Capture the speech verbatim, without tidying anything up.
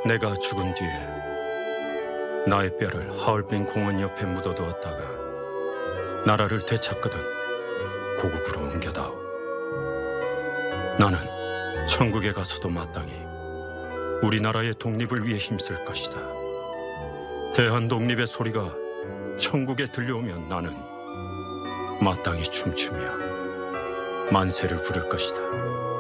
내가 죽은 뒤에 나의 뼈를 하얼빈 공원 옆에 묻어두었다가 나라를 되찾거든 고국으로 옮겨다오. 나는 천국에 가서도 마땅히 우리나라의 독립을 위해 힘쓸 것이다. 대한독립의 소리가 천국에 들려오면 나는 마땅히 춤추며 만세를 부를 것이다.